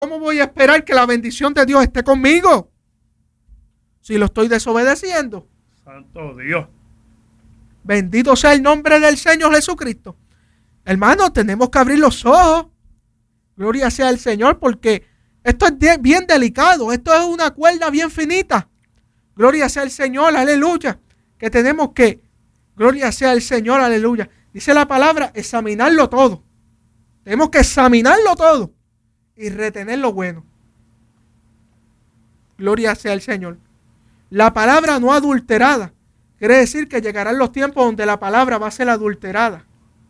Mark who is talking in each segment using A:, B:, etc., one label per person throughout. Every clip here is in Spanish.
A: ¿Cómo voy a esperar que la bendición de Dios esté conmigo si lo estoy desobedeciendo?
B: Santo Dios.
A: Bendito sea el nombre del Señor Jesucristo. Hermano, tenemos que abrir los ojos. Gloria sea al Señor, porque esto es bien delicado. Esto es una cuerda bien finita. Gloria sea al Señor, aleluya. Que tenemos que, gloria sea al Señor, aleluya. Dice la palabra, examinarlo todo. Tenemos que examinarlo todo y retener lo bueno. Gloria sea al Señor. La palabra no adulterada quiere decir que llegarán los tiempos donde la palabra va a ser adulterada.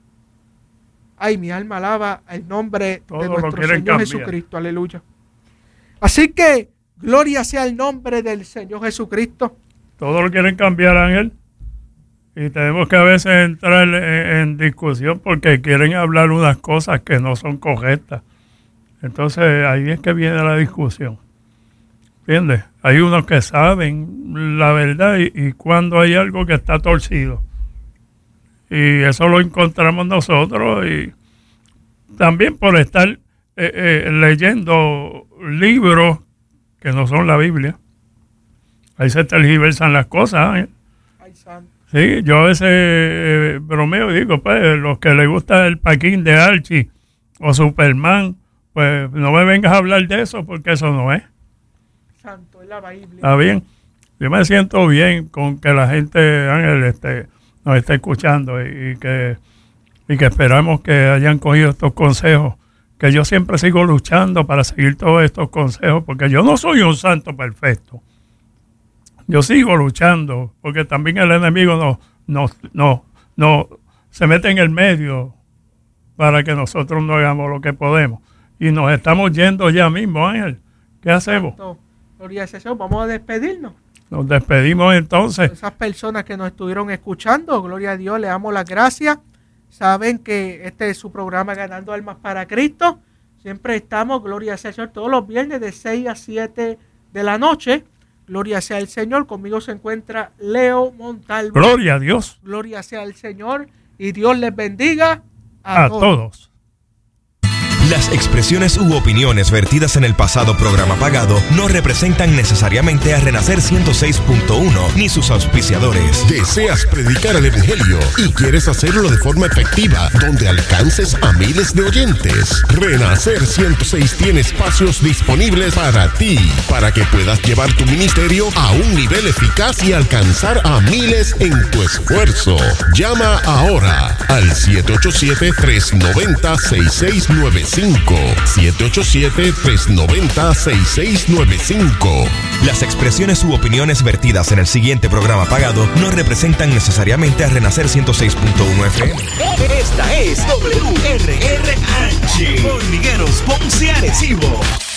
A: Ay, mi alma alaba el nombre de nuestro Señor cambiar. Jesucristo, aleluya. Así que, gloria sea el nombre del Señor Jesucristo.
B: Todo lo quieren cambiar, Ángel. Y tenemos que a veces entrar en discusión porque quieren hablar unas cosas que no son correctas. Entonces, ahí es que viene la discusión. ¿Entiendes? Hay unos que saben la verdad y cuando hay algo que está torcido. Y eso lo encontramos nosotros y también por estar leyendo libros que no son la Biblia. Ahí se tergiversan las cosas, ¿eh?
A: Ay, santo.
B: Sí, yo a veces bromeo y digo, pues, los que les gusta el Paquín de Archie o Superman, pues no me vengas a hablar de eso porque eso no es.
A: Santo, es la Biblia.
B: Está bien. Yo me siento bien con que la gente, Ángel, nos esté escuchando y que esperamos que hayan cogido estos consejos, que yo siempre sigo luchando para seguir todos estos consejos, porque yo no soy un santo perfecto. Yo sigo luchando, porque también el enemigo no se mete en el medio para que nosotros no hagamos lo que podemos. Y nos estamos yendo ya mismo, Ángel. ¿Qué hacemos?
A: Gloria a Dios, vamos a despedirnos.
B: Nos despedimos entonces.
A: Esas personas que nos estuvieron escuchando, gloria a Dios, le damos las gracias. Saben que este es su programa Ganando Almas para Cristo. Siempre estamos, gloria sea al Señor, todos los viernes de 6 a 7 de la noche. Gloria sea al Señor. Conmigo se encuentra Leo Montalvo.
B: Gloria a Dios.
A: Gloria sea al Señor. Y Dios les bendiga
B: a todos.
C: Las expresiones u opiniones vertidas en el pasado programa pagado no representan necesariamente a Renacer 106.1 ni sus auspiciadores.
D: ¿Deseas predicar el evangelio y quieres hacerlo de forma efectiva, donde alcances a miles de oyentes? Renacer 106 tiene espacios disponibles para ti, para que puedas llevar tu ministerio a un nivel eficaz y alcanzar a miles en tu esfuerzo. Llama ahora al 787-390-6695. 787-390-6695.
C: Las expresiones u opiniones vertidas en el siguiente programa pagado no representan necesariamente a Renacer 106.1 FM.
E: Esta es WRRH con Miguelos Ponce Arecibo.